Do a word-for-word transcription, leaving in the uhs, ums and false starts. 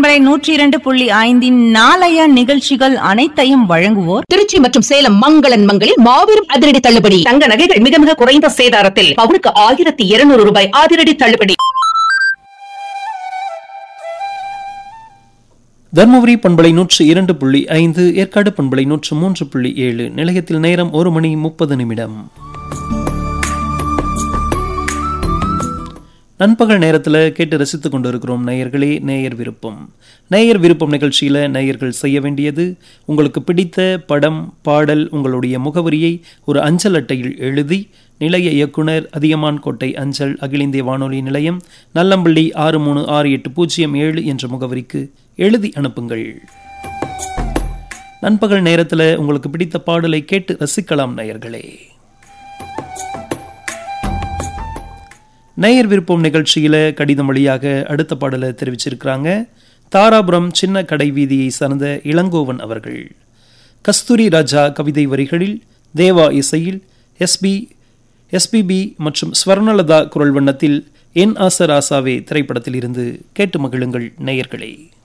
பண்பலை நூற்றி இரண்டு புள்ளி ஐந்தின் நாளைய நிகழ்ச்சிகள் அனைத்தையும் வழங்குவோர் திருச்சி மற்றும் சேலம் மங்களன் மங்களில் மாபெரும் அதிரடி தள்ளுபடி. தங்க நகைகள் மிக மிக குறைந்த சேதாரத்தில் பவுனுக்கு ஆயிரத்தி இருநூறு ரூபாய் அதிரடி தள்ளுபடி. தர்மபுரி பண்பலை நூற்று இரண்டு புள்ளி ஐந்து, ஏற்காடு பண்பலை நூற்று மூன்று புள்ளி ஏழு. நிலையத்தில் நேரம் ஒரு மணி முப்பது நிமிடம். நண்பகல் நேரத்தில் கேட்டு ரசித்துக் கொண்டிருக்கிறோம் நேயர்களே. நேயர் விருப்பம் நேயர் விருப்பம் நிகழ்ச்சியில் நேயர்கள் செய்ய வேண்டியது, உங்களுக்கு பிடித்த படம் பாடல் உங்களுடைய முகவரியை ஒரு அஞ்சல் அட்டையில் எழுதி நிலைய இயக்குனர் அதியமான் கோட்டை அஞ்சல் அகில இந்திய வானொலி நிலையம் நல்லம்பள்ளி ஆறு மூணு ஆறு எட்டு பூஜ்ஜியம் ஏழு என்ற முகவரிக்கு எழுதி அனுப்புங்கள். நண்பகல் நேரத்தில் உங்களுக்கு பிடித்த பாடலை கேட்டு ரசிக்கலாம் நேயர்களே. நேயர் விருப்பம் நிகழ்ச்சியில கடிதம் வழியாக அடுத்த பாடலை தெரிவிச்சிருக்கிறாங்க. தாராபுரம் சின்ன கடை வீதியை சார்ந்த இளங்கோவன் அவர்கள். கஸ்தூரி ராஜா கவிதை வரிகளில் தேவா இசையில் எஸ்பி எஸ்பிபி மற்றும் ஸ்வர்ணலதா குரல் வண்ணத்தில் என் ஆசராசாவே திரைப்படத்தில் இருந்து கேட்டு மகிழுங்கள் நேயர்களே.